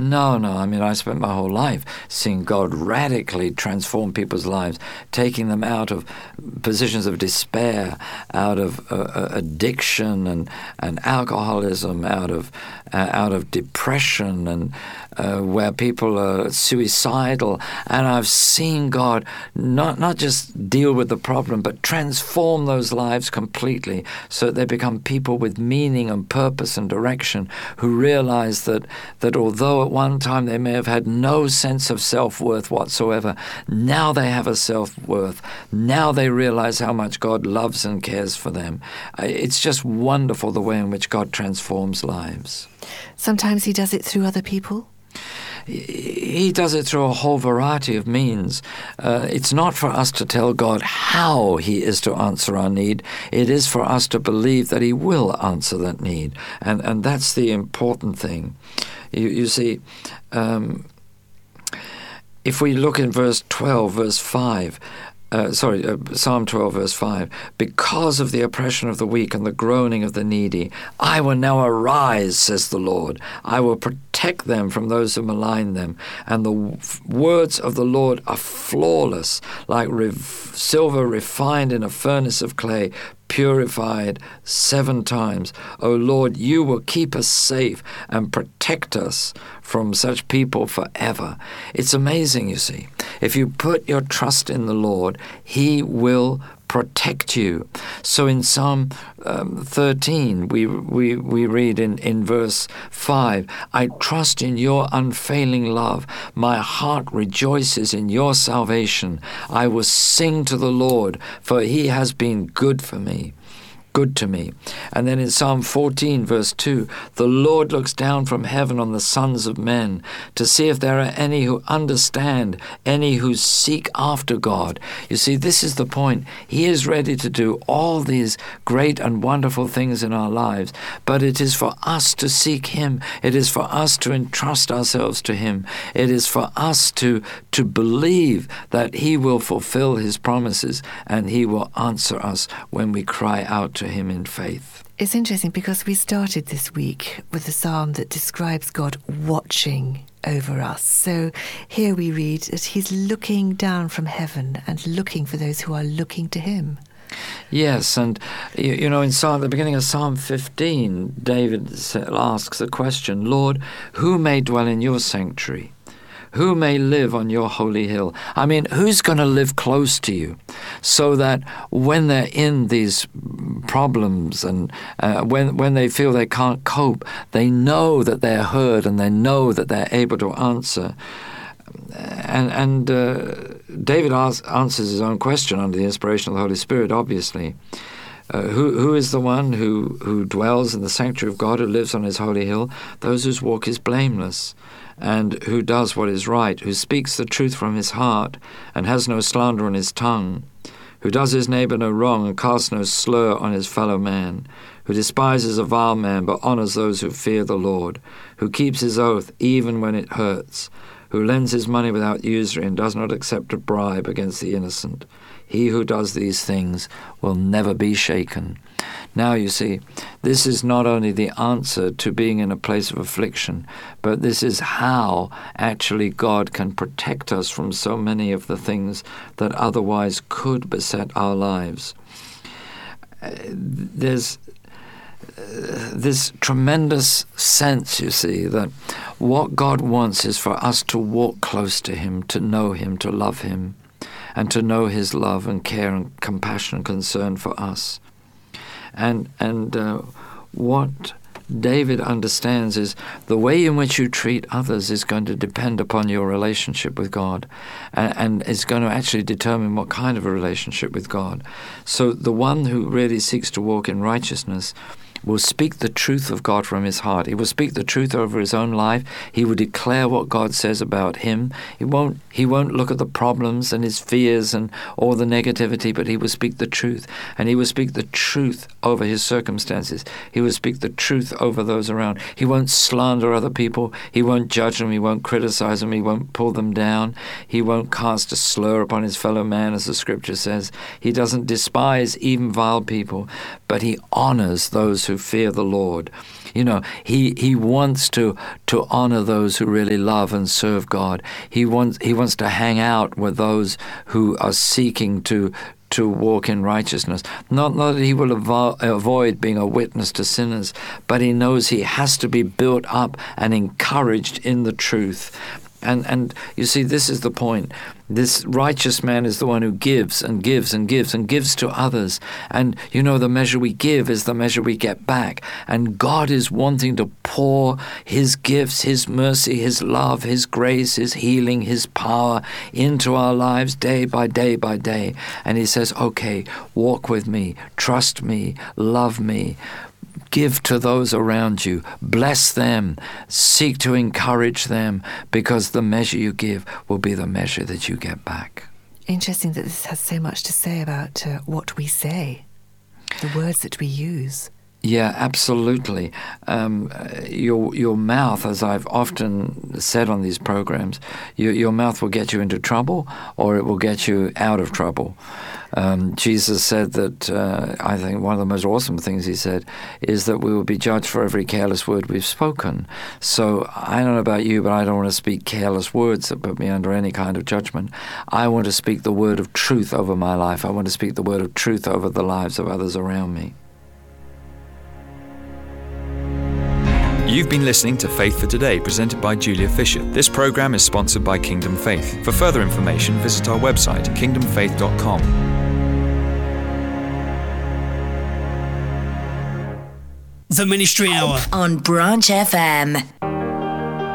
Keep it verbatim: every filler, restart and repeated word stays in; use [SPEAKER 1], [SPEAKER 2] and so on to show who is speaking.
[SPEAKER 1] No, no. I mean, I spent my whole life seeing God radically transform people's lives, taking them out of positions of despair, out of uh, addiction and, and alcoholism, out of uh, out of depression, and uh, where people are suicidal. And I've seen God not not just deal with the problem, but transform those lives completely, so that they become people with meaning and purpose and direction, who realize that that although at one time they may have had no sense of self-worth whatsoever, now they have a self-worth. Now they realize how much God loves and cares for them. It's just wonderful the way in which God transforms lives.
[SPEAKER 2] Sometimes he does it through other people?
[SPEAKER 1] He does it through a whole variety of means. Uh, it's not for us to tell God how he is to answer our need. It is for us to believe that he will answer that need. And and that's the important thing. You, you see, um, if we look in verse twelve, verse five, Uh, sorry, uh, Psalm twelve, verse five, because of the oppression of the weak and the groaning of the needy, I will now arise, says the Lord. I will protect them from those who malign them. And the w- words of the Lord are flawless, like rev- silver refined in a furnace of clay, purified seven times. O Lord, you will keep us safe and protect us from such people forever. It's amazing, you see. If you put your trust in the Lord, he will protect you. So in Psalm um, thirteen, we we we read in, in verse five, I trust in your unfailing love. My heart rejoices in your salvation. I will sing to the Lord, for he has been good for me. Good to me. And then in Psalm fourteen, verse two, the Lord looks down from heaven on the sons of men to see if there are any who understand, any who seek after God. You see, this is the point. He is ready to do all these great and wonderful things in our lives, but it is for us to seek him. It is for us to entrust ourselves to him. It is for us to, to believe that he will fulfill his promises and he will answer us when we cry out to to him in faith.
[SPEAKER 2] It's interesting because we started this week with a psalm that describes God watching over us. So here we read that he's looking down from heaven and looking for those who are looking to him.
[SPEAKER 1] Yes, and you, you know, in Psalm, the beginning of Psalm fifteen, David asks the question, Lord, who may dwell in your sanctuary? Who may live on your holy hill? I mean, who's going to live close to you so that when they're in these problems and uh, when when they feel they can't cope, they know that they're heard and they know that they're able to answer. And, and uh, David asks, answers his own question under the inspiration of the Holy Spirit, obviously. Uh, who who is the one who, who dwells in the sanctuary of God, who lives on his holy hill? Those whose walk is blameless, and who does what is right, who speaks the truth from his heart, and has no slander on his tongue, who does his neighbor no wrong, and casts no slur on his fellow man, who despises a vile man, but honors those who fear the Lord, who keeps his oath even when it hurts, who lends his money without usury, and does not accept a bribe against the innocent. He who does these things will never be shaken. Now, you see, this is not only the answer to being in a place of affliction, but this is how actually God can protect us from so many of the things that otherwise could beset our lives. Uh, there's uh, this tremendous sense, you see, that what God wants is for us to walk close to him, to know him, to love him, and to know his love and care and compassion and concern for us. And and uh, what David understands is the way in which you treat others is going to depend upon your relationship with God, and, and is going to actually determine what kind of a relationship with God. So the one who really seeks to walk in righteousness will speak the truth of God from his heart. He will speak the truth over his own life. He will declare what God says about him. He won't he won't look at the problems and his fears and all the negativity, but he will speak the truth. And he will speak the truth over his circumstances. He will speak the truth over those around. He won't slander other people. He won't judge them. He won't criticize them. He won't pull them down. He won't cast a slur upon his fellow man, as the scripture says. He doesn't despise even vile people, but he honors those who fear the Lord. You know, he he wants to to honor those who really love and serve God. He wants he wants to hang out with those who are seeking to to walk in righteousness. Not, not that he will avo- avoid being a witness to sinners, but he knows he has to be built up and encouraged in the truth. And and you see, this is the point. This righteous man is the one who gives and gives and gives and gives to others. And, you know, the measure we give is the measure we get back. And God is wanting to pour his gifts, his mercy, his love, his grace, his healing, his power into our lives day by day by day. And he says, okay, walk with me, trust me, love me. Give to those around you. Bless them. Seek to encourage them, because the measure you give will be the measure that you get back.
[SPEAKER 2] Interesting that this has so much to say about uh, what we say, the words that we use.
[SPEAKER 1] Yeah, absolutely. Um, your your mouth, as I've often said on these programs, your, your mouth will get you into trouble, or it will get you out of trouble. Um, Jesus said that, uh, I think one of the most awesome things he said is that we will be judged for every careless word we've spoken. So I don't know about you, but I don't want to speak careless words that put me under any kind of judgment. I want to speak the word of truth over my life. I want to speak the word of truth over the lives of others around me.
[SPEAKER 3] You've been listening to Faith for Today, presented by Julia Fisher. This program is sponsored by Kingdom Faith. For further information, visit our website, kingdom faith dot com.
[SPEAKER 4] The Ministry Hour
[SPEAKER 5] on Branch F M.